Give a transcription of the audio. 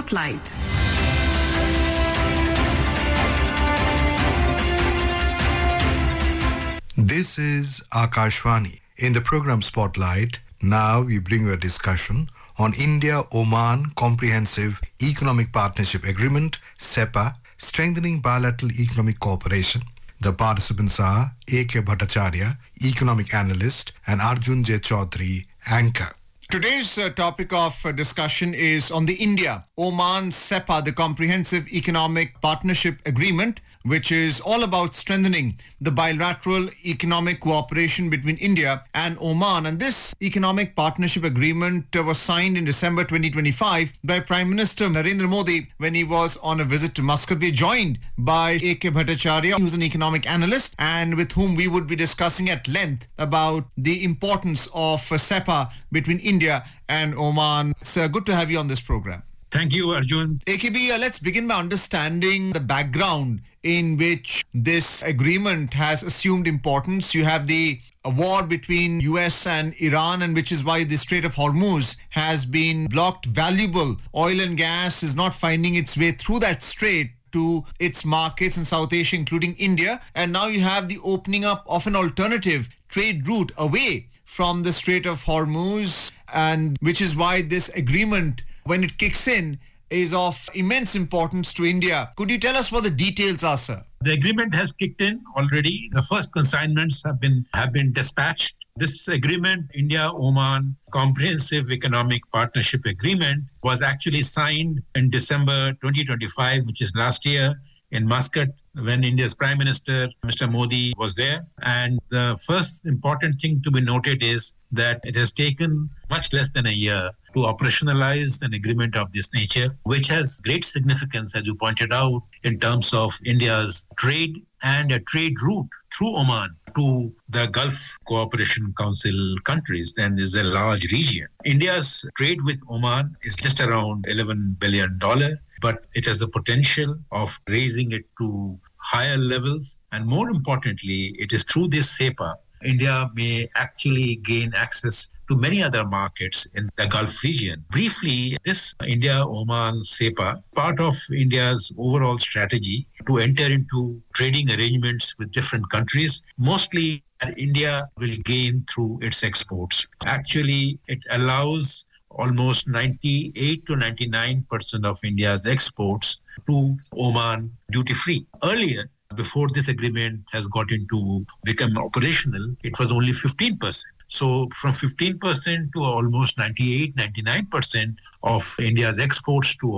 Spotlight. This is Akashvani. In the program Spotlight, now we bring you a discussion on India-Oman Comprehensive Economic Partnership Agreement, CEPA, strengthening bilateral economic cooperation. The participants are A.K. Bhattacharya, economic analyst, and Arjun J. Chaudhary, anchor. Today's topic of discussion is on the India-Oman CEPA, the Comprehensive Economic Partnership Agreement, which is all about strengthening the bilateral economic cooperation between India and Oman. And this economic partnership agreement was signed in December 2025 by Prime Minister Narendra Modi when he was on a visit to Muscat. We are joined by A.K. Bhattacharya, who's an economic analyst, and with whom we would be discussing at length about the importance of CEPA between India and Oman. Sir, good to have you on this program. Thank you, Arjun. AKB, let's begin by understanding the background in which this agreement has assumed importance. You have the war between US and Iran, and which is why the Strait of Hormuz has been blocked. Valuable oil and gas is not finding its way through that strait to its markets in South Asia, including India. And now you have the opening up of an alternative trade route away from the Strait of Hormuz, and which is why this agreement, when it kicks in, is of immense importance to India. Could you tell us what the details are, sir? The agreement has kicked in already. The first consignments have been dispatched. This agreement, India-Oman Comprehensive Economic Partnership Agreement, was actually signed in December 2025, which is last year, in Muscat, when India's Prime Minister, Mr. Modi, was there. And the first important thing to be noted is that it has taken much less than a year to operationalize an agreement of this nature, which has great significance, as you pointed out, in terms of India's trade and a trade route through Oman to the Gulf Cooperation Council countries. Then is a large region. India's trade with Oman is just around $11 billion, but it has the potential of raising it to higher levels. And more importantly, it is through this CEPA, India may actually gain access to many other markets in the Gulf region. Briefly, this India-Oman CEPA, part of India's overall strategy to enter into trading arrangements with different countries, mostly India will gain through its exports. Actually, it allows almost 98 to 99% of India's exports to Oman duty-free. Earlier, before this agreement has got into become operational, it was only 15%. So from 15% to almost 98, 99% of India's exports to